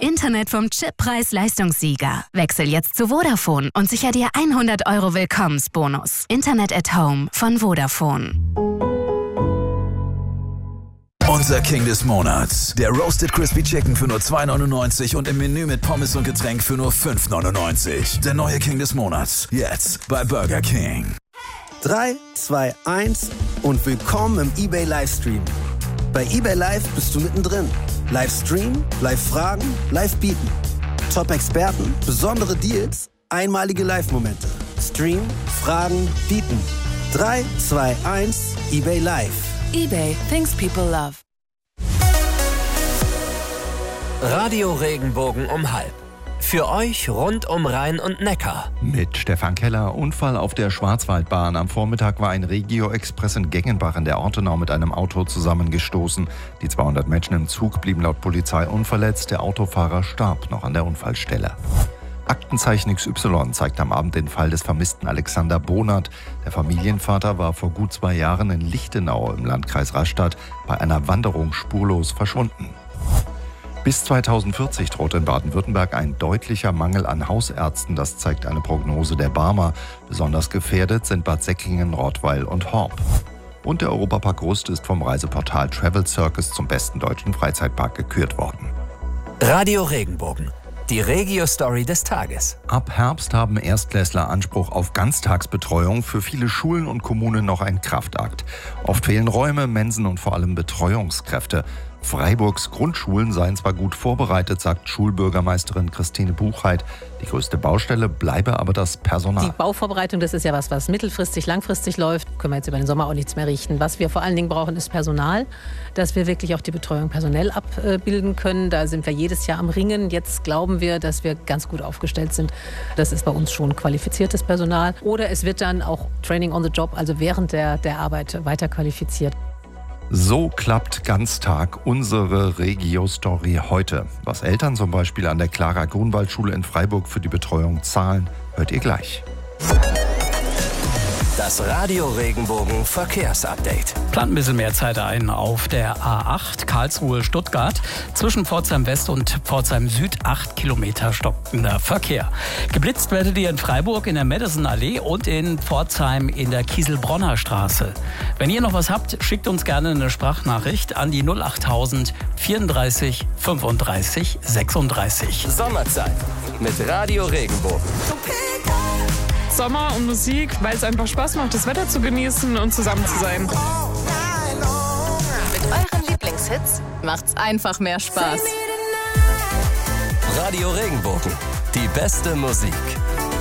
Internet vom Chip Preis-Leistungssieger. Wechsel jetzt zu Vodafone und sicher dir 100 € Willkommensbonus. Internet at Home von Vodafone. Unser King des Monats. Der Roasted Crispy Chicken für nur 2,99 und im Menü mit Pommes und Getränk für nur 5,99. Der neue King des Monats. Jetzt bei Burger King. 3, 2, 1 und willkommen im eBay Livestream. Bei eBay Live bist du mittendrin. Livestream, Live-Fragen, Live-Bieten. Top-Experten, besondere Deals, einmalige Live-Momente. Stream, Fragen, Bieten. 3, 2, 1, eBay Live. eBay, things people love. Radio Regenbogen um 12. Für euch rund um Rhein und Neckar. Mit Stefan Keller. Unfall auf der Schwarzwaldbahn. Am Vormittag war ein Regio-Express in Gengenbach in der Ortenau mit einem Auto zusammengestoßen. Die 200 Menschen im Zug blieben laut Polizei unverletzt. Der Autofahrer starb noch an der Unfallstelle. Aktenzeichen XY zeigt am Abend den Fall des vermissten Alexander Bonert. Der Familienvater war vor gut 2 Jahren in Lichtenau im Landkreis Rastatt bei einer Wanderung spurlos verschwunden. Bis 2040 droht in Baden-Württemberg ein deutlicher Mangel an Hausärzten. Das zeigt eine Prognose der BARMER. Besonders gefährdet sind Bad Säckingen, Rottweil und Horb. Und der Europapark Rust ist vom Reiseportal Travel Circus zum besten deutschen Freizeitpark gekürt worden. Radio Regenbogen. Die Regio-Story des Tages. Ab Herbst haben Erstklässler Anspruch auf Ganztagsbetreuung. Für viele Schulen und Kommunen noch ein Kraftakt. Oft fehlen Räume, Mensen und vor allem Betreuungskräfte. Freiburgs Grundschulen seien zwar gut vorbereitet, sagt Schulbürgermeisterin Christine Buchheit. Die größte Baustelle bleibe aber das Personal. Die Bauvorbereitung, das ist ja was mittelfristig, langfristig läuft. Können wir jetzt über den Sommer auch nichts mehr richten. Was wir vor allen Dingen brauchen, ist Personal, dass wir wirklich auch die Betreuung personell abbilden können. Da sind wir jedes Jahr am Ringen. Jetzt glauben wir, dass wir ganz gut aufgestellt sind. Das ist bei uns schon qualifiziertes Personal. Oder es wird dann auch Training on the Job, also während der Arbeit weiter qualifiziert. So klappt Ganztag unsere Regio-Story heute. Was Eltern zum Beispiel an der Clara-Grunwald-Schule in Freiburg für die Betreuung zahlen, hört ihr gleich. Das Radio Regenbogen Verkehrsupdate. Plant ein bisschen mehr Zeit ein auf der A8 Karlsruhe-Stuttgart. Zwischen Pforzheim West und Pforzheim Süd 8 Kilometer stockender Verkehr. Geblitzt werdet ihr in Freiburg in der Madison-Allee und in Pforzheim in der Kieselbronner Straße. Wenn ihr noch was habt, schickt uns gerne eine Sprachnachricht an die 08000 34 35 36. Sommerzeit mit Radio Regenbogen. Sommer und Musik, weil es einfach Spaß macht, das Wetter zu genießen und zusammen zu sein. Mit euren Lieblingshits macht's einfach mehr Spaß. Radio Regenbogen. Die beste Musik.